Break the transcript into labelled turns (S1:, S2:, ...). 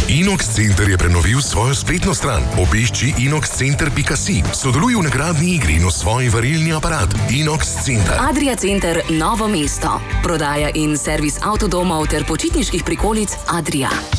S1: Inox Center je prenovil svojo spletno stran. Obišči inoxcenter.si. Sodeluj v nagradni igri in osvoji varilni aparat. Inox Center.
S2: Adria Center Novo mesto. Prodaja in servis avtodomov ter počitniških prikolic Adria.